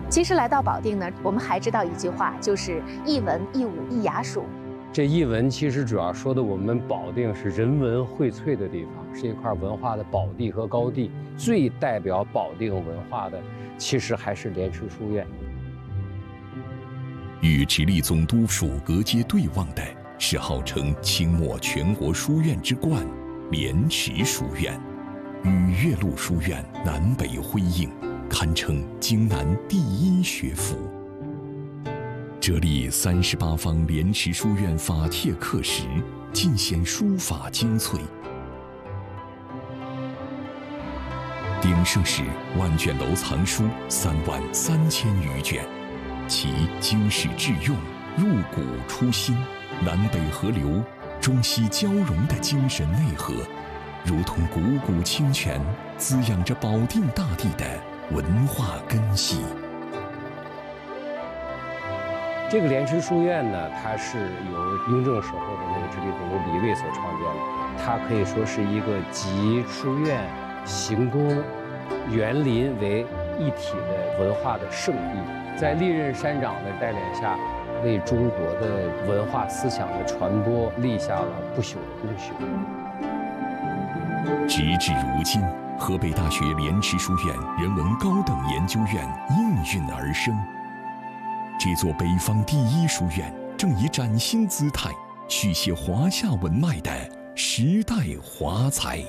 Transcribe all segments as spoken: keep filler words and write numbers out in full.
其实来到保定呢，我们还知道一句话，就是一文一武一雅蜀。 这一文其实主要说的我们保定是人文荟萃的地方，是一块文化的宝地和高地。最代表保定文化的，其实还是莲池书院。 与直隶总督署隔街对望的是号称清末全国书院之冠莲池书院，与岳麓书院南北辉映，堪称京南第一学府。这里三十八方莲池书院法帖刻石，尽显书法精粹。鼎盛时万卷楼藏书三万三千余卷，其经世致用、入古出新、南北河流、中西交融的精神内核，如同汩汩清泉，滋养着保定大地的文化根系。 这个莲池书院呢，它是由雍正时候的那个直隶总督李卫所创建的，它可以说是一个集书院、行宫、园林为一体的文化的圣地。在历任山长的带领下，为中国的文化思想的传播立下了不朽的功勋。 直至如今，河北大学莲池书院人文高等研究院应运而生。这座北方第一书院正以崭新姿态续写华夏文脉的时代华彩。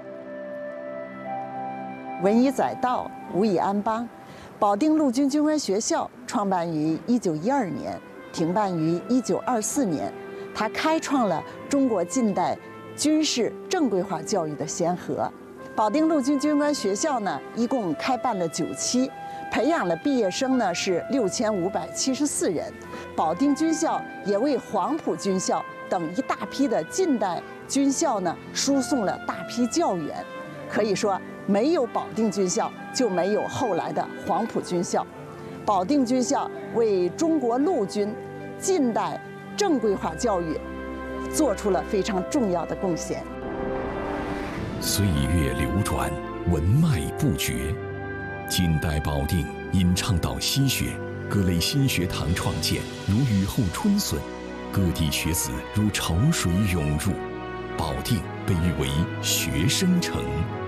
文以载道，武以安邦。保定陆军军官学校创办于一九一二年，停办于一九二四年。它开创了中国近代军事正规化教育的先河。保定陆军军官学校呢，一共开办了九期，培养了毕业生呢是六千五百七十四人。保定军校也为黄埔军校等一大批的近代军校呢输送了大批教员。可以说，没有保定军校，就没有后来的黄埔军校。保定军校为中国陆军近代正规化教育做出了非常重要的贡献。 岁月流转，文脉不绝。近代保定因倡导西学，各类新学堂创建如雨后春笋，各地学子如潮水涌入，保定被誉为学生城。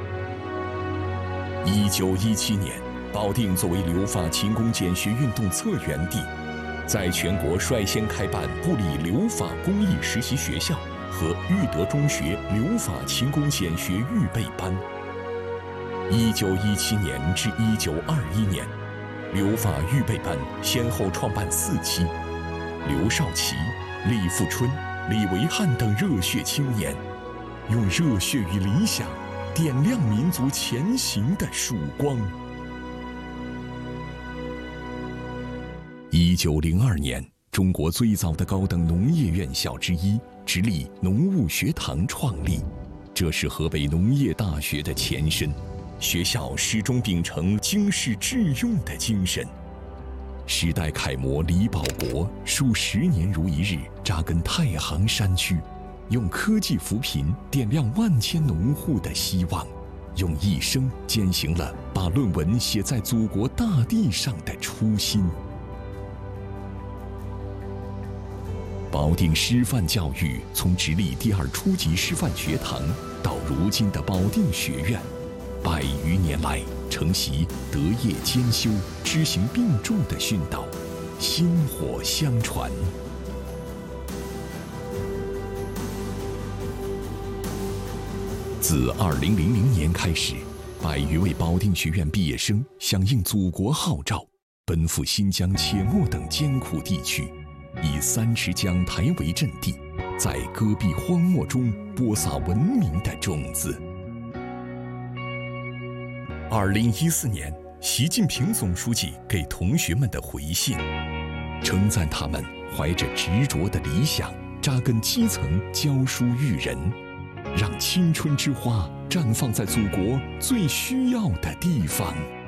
一九一七年，保定作为留法勤工俭学运动策源地，在全国率先开办部里留法公益实习学校和育德中学留法勤工俭学预备班。一九一七年至一九二一年，留法预备班先后创办四期，刘少奇、李富春、李维汉等热血青年，用热血与理想点亮民族前行的曙光。一九零二年，中国最早的高等农业院校之一直隶农务学堂创立，这是河北农业大学的前身。学校始终秉承经世致用的精神。时代楷模李保国数十年如一日扎根太行山区，用科技扶贫点亮万千农户的希望，用一生践行了把论文写在祖国大地上的初心。保定师范教育从直隶第二初级师范学堂到如今的保定学院，百余年来承袭德业兼修、知行并重的训导，薪火相传。自二零零零年开始，百余位保定学院毕业生响应祖国号召，奔赴新疆、且末等艰苦地区，以三池江台为阵地，在戈壁荒漠中播撒文明的种子。二零一四年，习近平总书记给同学们的回信，称赞他们怀着执着的理想，扎根基层，教书育人，让青春之花绽放在祖国最需要的地方。